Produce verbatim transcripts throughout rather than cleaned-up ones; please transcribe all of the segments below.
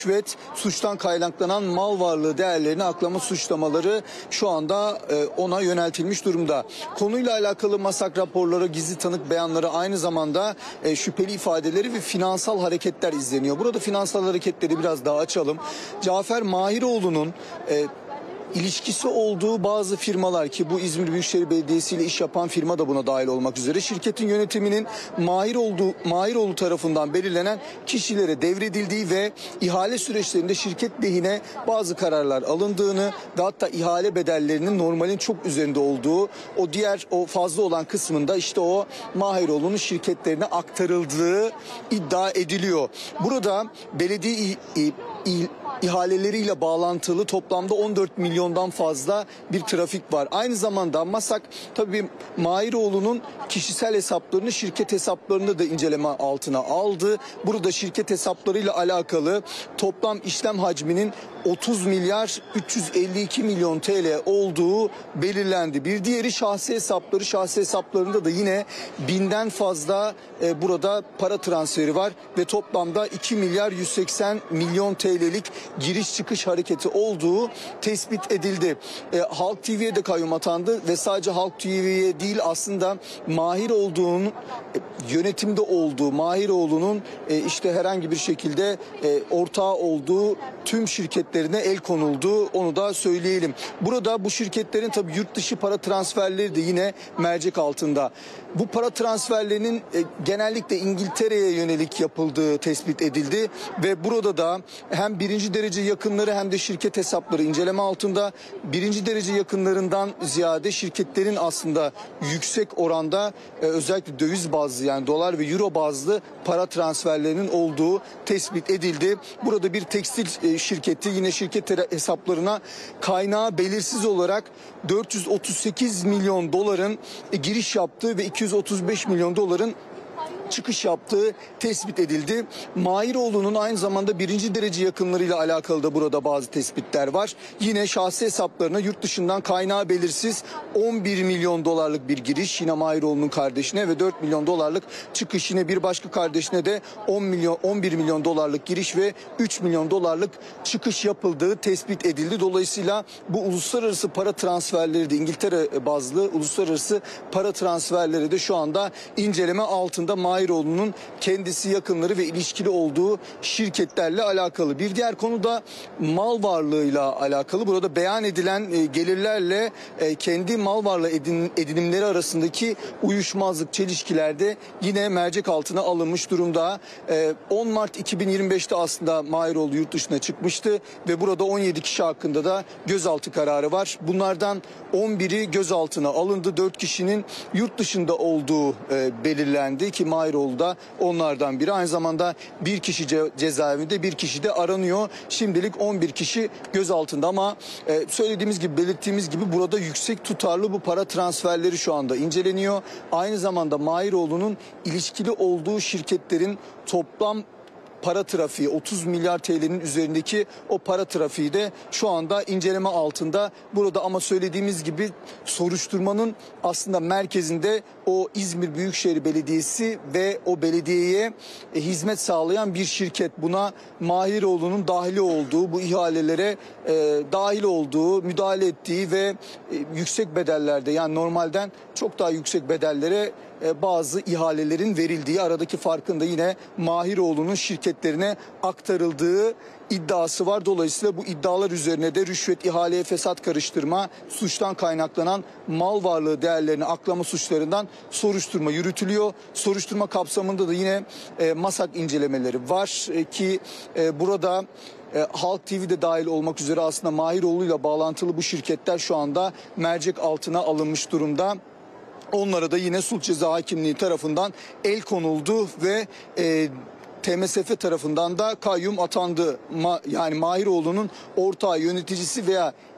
Rüşvet, suçtan kaynaklanan mal varlığı değerlerini aklama suçlamaları şu anda ona yöneltilmiş durumda. Konuyla alakalı MASAK raporları, gizli tanık beyanları, aynı zamanda şüpheli ifadeleri ve finansal hareketler izleniyor. Burada finansal hareketleri biraz daha açalım. Cafer Mahiroğlu'nun e, ilişkisi olduğu bazı firmalar, ki bu İzmir Büyükşehir Belediyesi ile iş yapan firma da buna dahil olmak üzere, şirketin yönetiminin Mahiroğlu, Mahiroğlu tarafından belirlenen kişilere devredildiği ve ihale süreçlerinde şirket lehine bazı kararlar alındığını ve hatta ihale bedellerinin normalin çok üzerinde olduğu, o diğer o fazla olan kısmında işte o Mahiroğlu'nun şirketlerine aktarıldığı iddia ediliyor. Burada belediye i, i, i, ihaleleriyle bağlantılı toplamda on dört milyondan fazla bir trafik var. Aynı zamanda MASAK tabii Mahiroğlu'nun kişisel hesaplarını şirket hesaplarını da inceleme altına aldı. Burada şirket hesaplarıyla alakalı toplam işlem hacminin otuz milyar üç yüz elli iki milyon T L olduğu belirlendi. Bir diğeri şahsi hesapları. Şahsi hesaplarında da yine binden fazla e, burada para transferi var ve toplamda iki milyar yüz seksen milyon T L'lik giriş çıkış hareketi olduğu tespit edildi. E, Halk T V'ye de kayyum atandı ve sadece Halk T V'ye değil, aslında Mahir olduğunun e, yönetimde olduğu, Mahiroğlu'nun e, işte herhangi bir şekilde e, ortağı olduğu tüm şirketlerine el konuldu. Onu da söyleyelim. Burada bu şirketlerin tabii yurt dışı para transferleri de yine mercek altında. Bu para transferlerinin e, genellikle İngiltere'ye yönelik yapıldığı tespit edildi ve burada da hem birinci derece yakınları hem de şirket hesapları inceleme altında. Birinci derece yakınlarından ziyade şirketlerin aslında yüksek oranda e, özellikle döviz bazlı, yani dolar ve euro bazlı para transferlerinin olduğu tespit edildi. Burada bir tekstil e, şirketi yine şirket hesaplarına kaynağı belirsiz olarak dört yüz otuz sekiz milyon doların e, giriş yaptığı ve iki yüz otuz beş milyon doların çıkış yaptığı tespit edildi. Mahiroğlu'nun aynı zamanda birinci derece yakınlarıyla alakalı da burada bazı tespitler var. Yine şahsi hesaplarına yurt dışından kaynağı belirsiz on bir milyon dolarlık bir giriş yine Mahiroğlu'nun kardeşine ve dört milyon dolarlık çıkış, yine bir başka kardeşine de on milyon on bir milyon dolarlık giriş ve üç milyon dolarlık çıkış yapıldığı tespit edildi. Dolayısıyla bu uluslararası para transferleri de, İngiltere bazlı uluslararası para transferleri de şu anda inceleme altında. Mahiroğlu'nun kendisi, yakınları ve ilişkili olduğu şirketlerle alakalı. Bir diğer konu da mal varlığıyla alakalı. Burada beyan edilen gelirlerle kendi mal varlığı edin, edinimleri arasındaki uyuşmazlık, çelişkilerde yine mercek altına alınmış durumda. on Mart iki bin yirmi beş'te aslında Mahiroğlu yurt dışına çıkmıştı ve burada on yedi kişi hakkında da gözaltı kararı var. Bunlardan on biri gözaltına alındı. dört kişinin yurt dışında olduğu belirlendi ki Mahiroğlu da onlardan biri. Aynı zamanda bir kişi ce cezaevinde, bir kişi de aranıyor. Şimdilik on bir kişi gözaltında ama e, söylediğimiz gibi, belirttiğimiz gibi burada yüksek tutarlı bu para transferleri şu anda inceleniyor. Aynı zamanda Mahiroğlu'nun ilişkili olduğu şirketlerin toplam para trafiği, otuz milyar T L'nin üzerindeki o para trafiği de şu anda inceleme altında. Burada ama söylediğimiz gibi soruşturmanın aslında merkezinde o İzmir Büyükşehir Belediyesi ve o belediyeye e, hizmet sağlayan bir şirket. Buna Mahiroğlu'nun dahili olduğu, bu ihalelere e, dahil olduğu, müdahale ettiği ve e, yüksek bedellerde, yani normalden çok daha yüksek bedellere e, bazı ihalelerin verildiği, aradaki farkın da yine Mahiroğlu'nun şirketlerine aktarıldığı iddiası var. Dolayısıyla bu iddialar üzerine de rüşvet, ihaleye fesat karıştırma, suçtan kaynaklanan mal varlığı değerlerini aklama suçlarından soruşturma yürütülüyor. Soruşturma kapsamında da yine e, MASAK incelemeleri var e, ki e, burada E, Halk T V'de dahil olmak üzere aslında Mahiroğlu'yla bağlantılı bu şirketler şu anda mercek altına alınmış durumda. Onlara da yine Sulh Ceza Hakimliği tarafından el konuldu ve e, T M S F tarafından da kayyum atandı. Ma, yani Mahiroğlu'nun ortağı, yöneticisi veya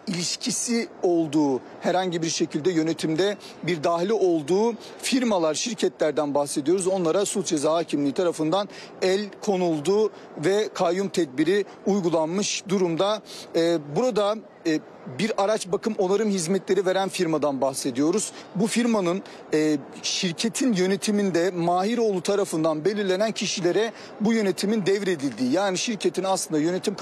ilişkisi olduğu, herhangi bir şekilde yönetimde bir dahili olduğu firmalar, şirketlerden bahsediyoruz. Onlara Sulh Ceza Hakimliği tarafından el konuldu ve kayyum tedbiri uygulanmış durumda. Ee, burada e, bir araç bakım onarım hizmetleri veren firmadan bahsediyoruz. Bu firmanın e, şirketin yönetiminde Mahiroğlu tarafından belirlenen kişilere bu yönetimin devredildiği, yani şirketin aslında yönetim